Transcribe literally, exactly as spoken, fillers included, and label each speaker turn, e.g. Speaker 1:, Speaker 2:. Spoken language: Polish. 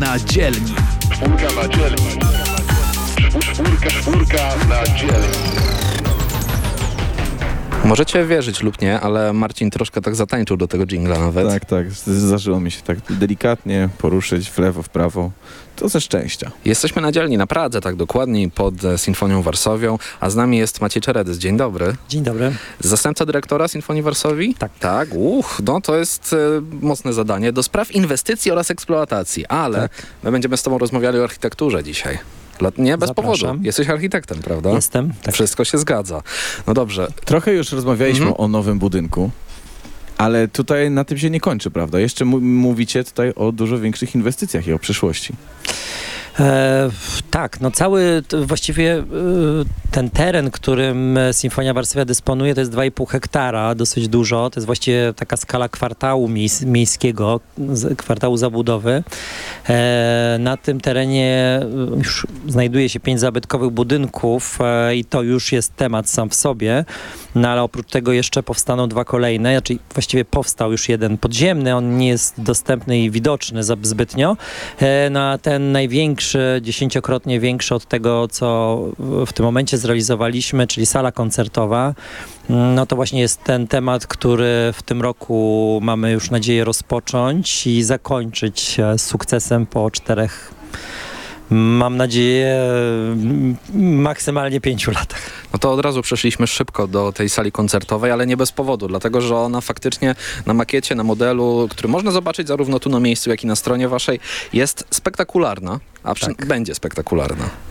Speaker 1: na dzielni.
Speaker 2: Czwórka na dzielni. Czwórka, czwórka na dzielni.
Speaker 3: Możecie wierzyć lub nie, ale Marcin troszkę tak zatańczył do tego dżingla nawet.
Speaker 4: Tak, tak. Zdarzyło mi się tak delikatnie poruszyć w lewo, w prawo. To ze szczęścia.
Speaker 3: Jesteśmy na dzielni, na Pradze, tak dokładniej, pod e, Sinfonią Warsowią, a z nami jest Maciej Czeredys. Dzień dobry.
Speaker 5: Dzień dobry.
Speaker 3: Zastępca dyrektora Sinfonii Warsowi?
Speaker 5: Tak.
Speaker 3: Tak, uch, no to jest e, mocne zadanie. Do spraw inwestycji oraz eksploatacji, ale
Speaker 5: Tak.
Speaker 3: my będziemy z tobą rozmawiali o architekturze dzisiaj. Dla- Nie bez
Speaker 5: Zapraszam.
Speaker 3: powodu. Jesteś architektem, prawda?
Speaker 5: Jestem. Tak.
Speaker 3: Wszystko się zgadza. No dobrze.
Speaker 4: Trochę już rozmawialiśmy
Speaker 3: Mhm.
Speaker 4: o nowym budynku, ale tutaj na tym się nie kończy, prawda? Jeszcze mu- mówicie tutaj o dużo większych inwestycjach i o przyszłości.
Speaker 5: E, tak, no cały t- właściwie e, ten teren, którym Sinfonia Warszawia dysponuje, to jest dwa i pół hektara, dosyć dużo. To jest właściwie taka skala kwartału miejsc, miejskiego, z, kwartału zabudowy. E, na tym terenie już znajduje się pięć zabytkowych budynków e, i to już jest temat sam w sobie. No ale oprócz tego jeszcze powstaną dwa kolejne, znaczy właściwie powstał już jeden podziemny, on nie jest dostępny i widoczny za- zbytnio. E, no a ten największy, dziesięciokrotnie większy od tego, co w tym momencie zrealizowaliśmy, czyli sala koncertowa, no to właśnie jest ten temat, który w tym roku mamy już nadzieję rozpocząć i zakończyć e, z sukcesem po czterech, mam nadzieję, m, maksymalnie pięciu latach.
Speaker 3: No to od razu przeszliśmy szybko do tej sali koncertowej, ale nie bez powodu, dlatego że ona faktycznie na makiecie, na modelu, który można zobaczyć zarówno tu na miejscu, jak i na stronie waszej, jest spektakularna, a przy...
Speaker 5: Tak.
Speaker 3: będzie spektakularna.